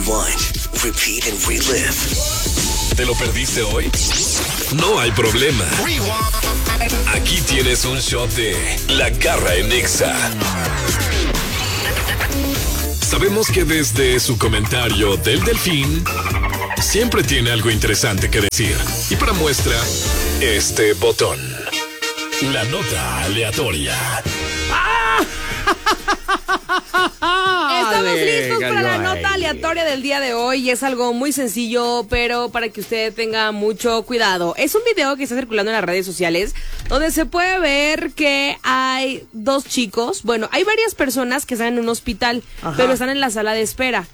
Rewind, repeat and relive. ¿Te lo perdiste hoy? No hay problema. Aquí tienes un shot de La Garra en Nexa. Sabemos que desde su comentario del Delfín siempre tiene algo interesante que decir. Y para muestra, este botón. La nota aleatoria. Estamos listos para la nota aleatoria del día de hoy y es algo muy sencillo, pero para que usted tenga mucho cuidado. Es un video que está circulando en las redes sociales donde se puede ver que hay dos chicos, bueno, hay varias personas que están en un hospital, pero están en la sala de espera.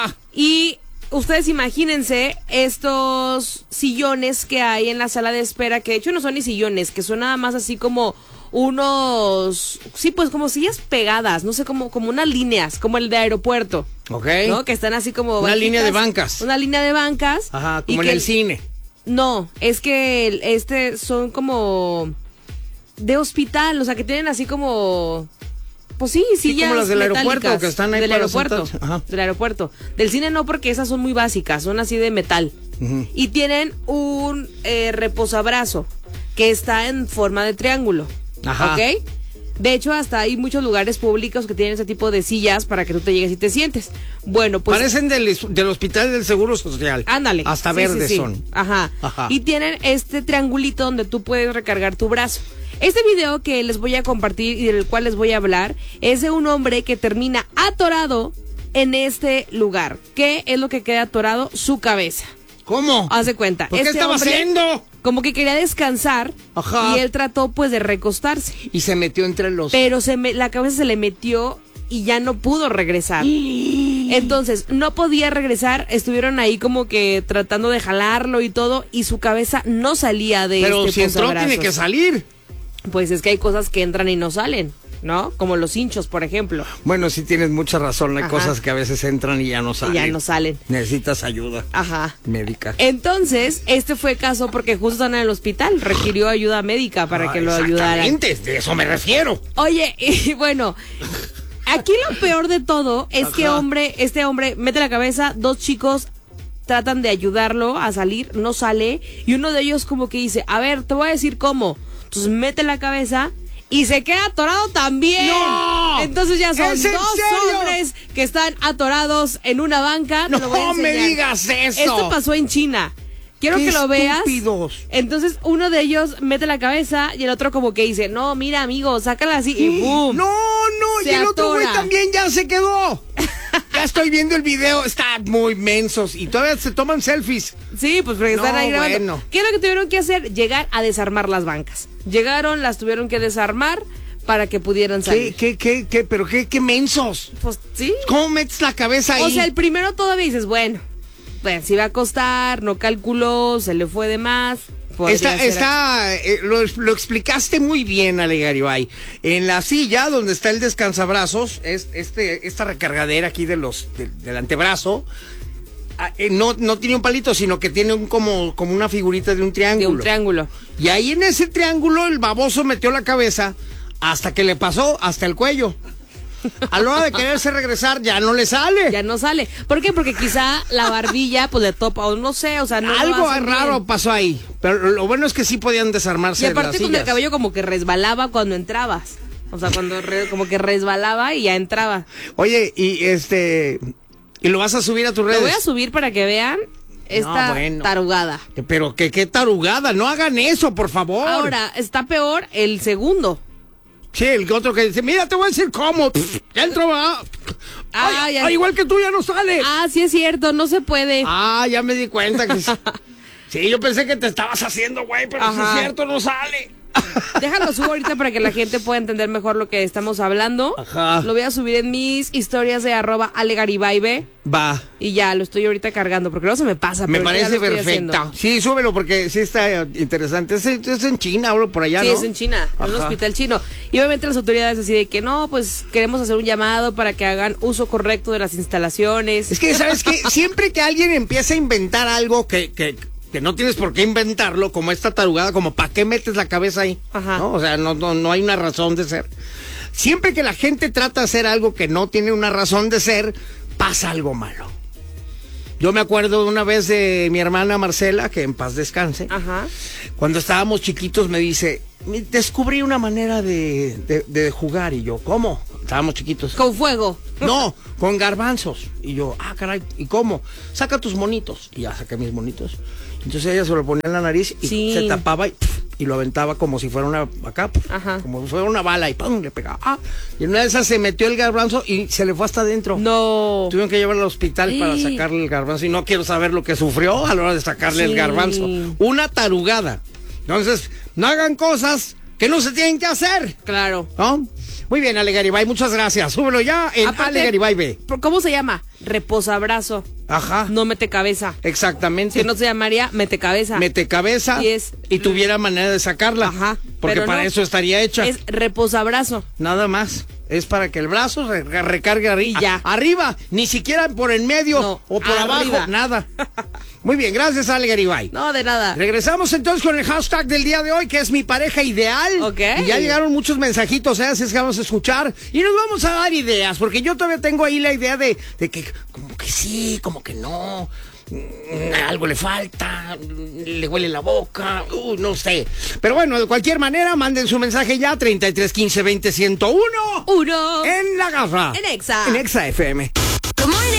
Y ustedes imagínense estos sillones que hay en la sala de espera, que de hecho no son ni sillones, que son nada más así como unos, sí, pues como sillas pegadas, no sé, como unas líneas, como el de aeropuerto. Ok. ¿No? Que están así como una bajitas, línea de bancas. Una línea de bancas. Ajá, como en el cine. No, es que son como de hospital, o sea, que tienen así como, pues sí, sillas como las del aeropuerto, que están ahí del para aeropuerto, sentarse. del aeropuerto. Del cine no, porque esas son muy básicas, son así de metal. Y tienen un reposabrazo que está en forma de triángulo. Ajá. ¿Ok? De hecho, hasta hay muchos lugares públicos que tienen ese tipo de sillas para que tú te llegues y te sientes. Bueno, pues parecen del hospital del Seguro Social. Ándale. Hasta Sí, verdes sí. son. Ajá. Y tienen este triangulito donde tú puedes recargar tu brazo. Este video que les voy a compartir y del cual les voy a hablar es de un hombre que termina atorado en este lugar. ¿Qué es lo que queda atorado? Su cabeza. ¿Cómo? Haz de cuenta. ¿Por qué estaba haciendo? Como que quería descansar. Ajá. Y él trató pues de recostarse. Y se metió entre los... Pero la cabeza se le metió y ya no pudo regresar. Entonces, no podía regresar. Estuvieron ahí como que tratando de jalarlo y todo. Y su cabeza no salía de Pero si entró, posabrazos. tiene que salir. Pues es que hay cosas que entran y no salen, ¿no? Como los hinchos, por ejemplo. Bueno, sí tienes mucha razón. Hay Ajá. cosas que a veces entran y ya no salen. Y ya no salen. Necesitas ayuda. Ajá. Médica. Entonces, este fue caso porque justo están en el hospital. Requirió ayuda médica para que lo ayudaran. Exactamente, de eso me refiero. Oye, y bueno, aquí lo peor de todo es que este hombre mete la cabeza, dos chicos tratan de ayudarlo a salir, no sale, y uno de ellos como que dice, a ver, te voy a decir cómo. Entonces mete la cabeza y se queda atorado también. ¡No! Entonces ya son ¿Es dos en serio? hombres que están atorados en una banca. No Te lo voy a me enseñar. digas eso. Esto pasó en China. Quiero ¡Qué que lo veas. estúpidos! Entonces uno de ellos mete la cabeza y el otro como que dice, no, mira amigo, sácala así y ¡boom! No, Se y el otro güey atora. también ya se quedó. Ya estoy viendo el video, está muy mensos y todavía se toman selfies. Sí, pues porque están No, ahí grabando. bueno. ¿Qué es lo que tuvieron que hacer? Llegar a desarmar las bancas. Llegaron, las tuvieron que desarmar para que pudieran salir. Pero qué mensos. Pues sí. ¿Cómo metes la cabeza ahí? O sea, el primero todavía dices, bueno, pues se iba a costar, no calculó, se le fue de más. Lo explicaste muy bien, Alegario. Ahí en la silla donde está el descansabrazos, esta recargadera aquí del antebrazo, no tiene un palito, sino que tiene como una figurita de un triángulo. De un triángulo. Y ahí en ese triángulo el baboso metió la cabeza hasta que le pasó hasta el cuello. A la hora de quererse regresar ya no le sale. Ya no sale. ¿Por qué? Porque quizá la barbilla pues le topa o no sé, o sea, no Algo lo hacen raro bien. pasó ahí. Pero lo bueno es que sí podían desarmarse Y aparte las con el sillas. cabello como que resbalaba cuando entrabas. O sea, cuando como que resbalaba y ya entraba. Oye, ¿y lo vas a subir a tus redes? Lo voy a subir para que vean esta bueno. tarugada. Pero qué tarugada, no hagan eso, por favor. Ahora, está peor el segundo. Sí, el otro que dice, mira, te voy a decir cómo. Ya entró, ¿verdad? Ya. Igual que tú ya no sale. Ah, sí es cierto, no se puede. Ya me di cuenta que... Sí, yo pensé que te estabas haciendo, güey, pero sí es cierto, no sale. Déjalo subo ahorita para que la gente pueda entender mejor lo que estamos hablando. Ajá. Lo voy a subir en mis historias de @alegaribaibe. Va. Y ya, lo estoy ahorita cargando, porque luego se me pasa. Me pero ya parece lo estoy perfecto. haciendo. Sí, súbelo porque sí está interesante. Es en China, bro, por allá, Sí, ¿no? es en China, en un Ajá. hospital chino. Y obviamente las autoridades así de que no, pues queremos hacer un llamado para que hagan uso correcto de las instalaciones. Es que, ¿sabes qué? Siempre que alguien empieza a inventar algo que no tienes por qué inventarlo, como esta tarugada, como ¿para qué metes la cabeza ahí? Ajá. ¿No? O sea, no hay una razón de ser. Siempre que la gente trata de hacer algo que no tiene una razón de ser, pasa algo malo. Yo me acuerdo de una vez de mi hermana Marcela, que en paz descanse. Ajá. Cuando estábamos chiquitos me dice, descubrí una manera de jugar. Y yo, ¿cómo? Estábamos chiquitos. Con fuego. No, con garbanzos. Y yo, caray, ¿y cómo? Saca tus monitos. Y ya saqué mis monitos. Entonces ella se lo ponía en la nariz y Sí. se tapaba y lo aventaba como si fuera una, acá, Ajá. como si fuera una bala y ¡pum! Le pegaba. Y en una de esas se metió el garbanzo y se le fue hasta adentro. No. Tuvieron que llevarlo al hospital para sacarle el garbanzo y no quiero saber lo que sufrió a la hora de sacarle el Sí. garbanzo. Una tarugada. Entonces, no hagan cosas que no se tienen que hacer. Claro. ¿No? Muy bien, Ale Garibay, muchas gracias. Súbelo ya en Aparte, Ale Garibay B. ¿Cómo se llama? Reposabrazo. Ajá. No mete cabeza. Exactamente. Si no se llamaría mete cabeza. Mete cabeza y tuviera manera de sacarla. Ajá. Porque pero para no, eso estaría hecha. Es reposabrazo. Nada más. Es para que el brazo recargue arriba. Y ya. Arriba. Ni siquiera por en medio No, o por arriba. abajo. Nada. Muy bien, gracias, Ale Garibay. No, de nada. Regresamos entonces con el hashtag del día de hoy, que es mi pareja ideal. Ok. Y ya llegaron muchos mensajitos, así es que vamos a escuchar. Y nos vamos a dar ideas, porque yo todavía tengo ahí la idea de que como que sí, como que no. Algo le falta, le huele la boca, no sé. Pero bueno, de cualquier manera, manden su mensaje ya, 33 15 20 101. Uno. En La Garra. En Exa. En Exa FM.